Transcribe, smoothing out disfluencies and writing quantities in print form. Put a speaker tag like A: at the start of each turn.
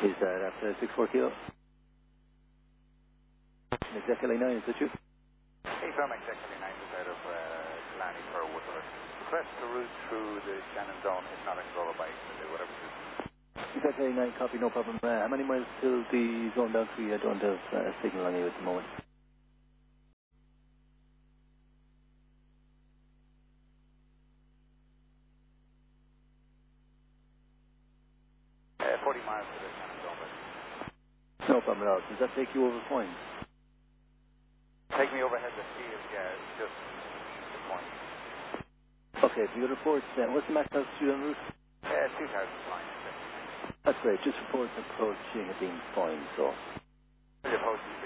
A: Is that after 64 kilo? Exactly 9, is that you?
B: Hey, from exactly 9 out of Killarney for Woodward. Request the route through the Shannon zone. It's not a controller bike, so do whatever it is.
A: Exactly 9, copy, no problem. How many miles till the zone down 3? I don't have a signal on you at the moment.
B: 40 miles to the Shannon zone.
A: No problem at all. Does that take you over points?
B: Take me overhead the field, yeah, it's just the point.
A: Okay, if you got reports, what's the max altitude en route?
B: 2,000 fine.
A: That's great, just reports approaching it being fine, so.
B: The approach